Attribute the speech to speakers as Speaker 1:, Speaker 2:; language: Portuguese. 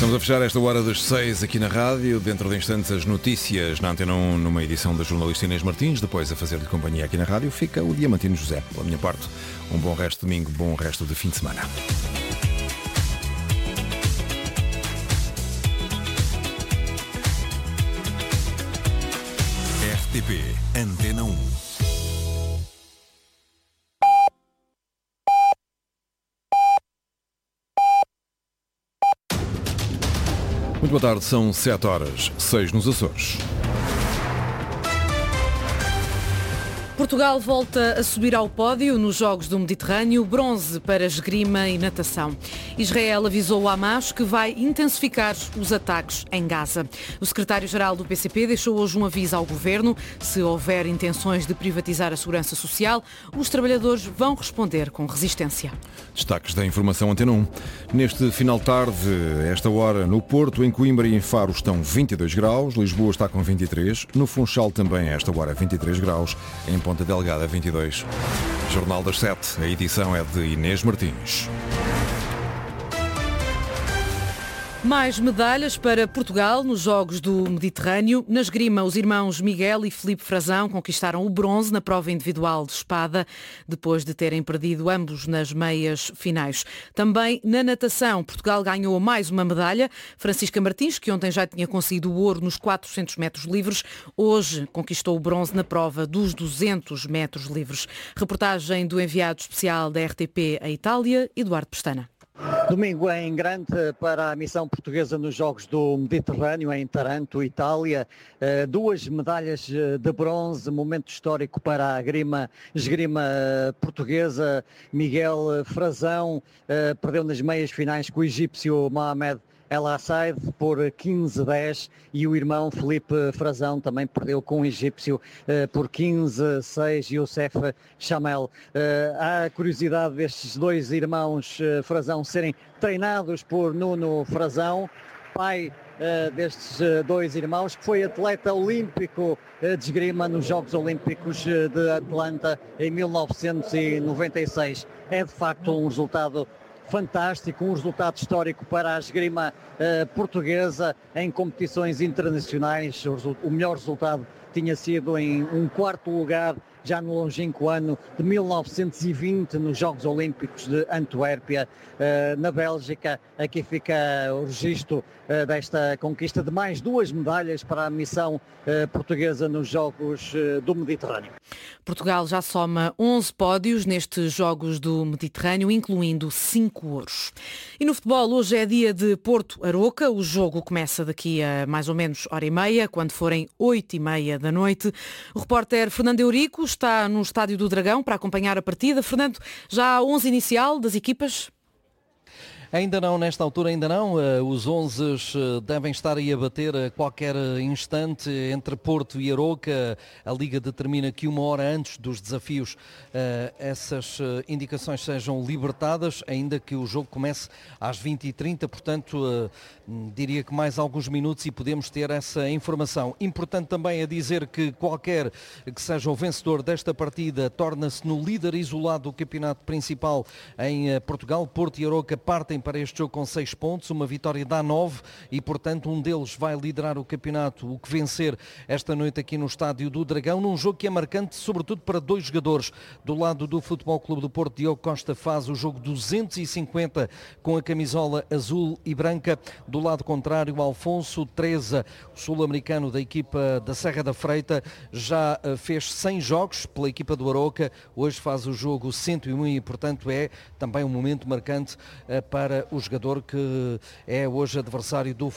Speaker 1: Estamos a fechar esta hora das 6 aqui na rádio. Dentro de instantes as notícias na Antena 1 numa edição da jornalista Inês Martins. Depois a fazer-lhe companhia aqui na rádio fica o Diamantino José. Pela minha parte, um bom resto de domingo, bom resto de fim de semana.
Speaker 2: RTP Antena 1.
Speaker 1: Muito boa tarde, são 7 horas, 6 nos Açores.
Speaker 3: Portugal volta a subir ao pódio nos Jogos do Mediterrâneo, bronze para esgrima e natação. Israel avisou o Hamas que vai intensificar os ataques em Gaza. O secretário-geral do PCP deixou hoje um aviso ao governo. Se houver intenções de privatizar a segurança social, os trabalhadores vão responder com resistência.
Speaker 1: Destaques da informação Antena 1. Neste final de tarde, esta hora, no Porto, em Coimbra e em Faro estão 22 graus, Lisboa está com 23, no Funchal também a esta hora 23 graus, em Ponta Delgada 22. Jornal das 7, a edição é de Inês Martins.
Speaker 3: Mais medalhas para Portugal nos Jogos do Mediterrâneo. Na esgrima, os irmãos Miguel e Filipe Frazão conquistaram o bronze na prova individual de espada, depois de terem perdido ambos nas meias finais. Também na natação, Portugal ganhou mais uma medalha. Francisca Martins, que ontem já tinha conseguido o ouro nos 400 metros livres, hoje conquistou o bronze na prova dos 200 metros livres. Reportagem do enviado especial da RTP à Itália, Eduardo Pestana.
Speaker 4: Domingo em grande para a missão portuguesa nos Jogos do Mediterrâneo, em Taranto, Itália. 2 medalhas de bronze, momento histórico para a esgrima portuguesa. Miguel Frazão perdeu nas meias finais com o egípcio Mohamed El Assaid por 15-10 e o irmão Filipe Frazão também perdeu com o egípcio por 15-6, Youssef Chamel. Há curiosidade destes 2 irmãos Frazão serem treinados por Nuno Frazão, pai destes 2 irmãos, que foi atleta olímpico de esgrima nos Jogos Olímpicos de Atlanta em 1996. É de facto um resultado fantástico, um resultado histórico para a esgrima portuguesa em competições internacionais. O melhor resultado tinha sido em um 4º lugar já no longínquo ano de 1920 nos Jogos Olímpicos de Antuérpia, na Bélgica. Aqui fica o registro desta conquista de mais 2 medalhas para a missão portuguesa nos Jogos do Mediterrâneo.
Speaker 3: Portugal já soma 11 pódios nestes Jogos do Mediterrâneo, incluindo 5 ouros. E no futebol, hoje é dia de Porto-Aroca. O jogo começa daqui a mais ou menos hora e meia, quando forem 8h30 da noite. O repórter Fernando Eurico está no Estádio do Dragão para acompanhar a partida. Fernando, já há 11 inicial das equipas?
Speaker 5: Ainda não, nesta altura ainda não. Os 11 devem estar aí a bater a qualquer instante entre Porto e Aroca. A Liga determina que 1 hora antes dos desafios essas indicações sejam libertadas, ainda que o jogo comece às 20h30, portanto diria que mais alguns minutos e podemos ter essa informação. Importante também é dizer que qualquer que seja o vencedor desta partida torna-se no líder isolado do campeonato principal em Portugal. Porto e Aroca partem para este jogo com 6 pontos, uma vitória dá 9 e, portanto, um deles vai liderar o campeonato, o que vencer esta noite aqui no Estádio do Dragão, num jogo que é marcante, sobretudo para 2 jogadores. Do lado do Futebol Clube do Porto, Diogo Costa faz o jogo 250 com a camisola azul e branca. Do lado contrário, Alfonso Treza, o sul-americano da equipa da Serra da Freita, já fez 100 jogos pela equipa do Aroca, hoje faz o jogo 101 e, portanto, é também um momento marcante para o jogador que é hoje adversário do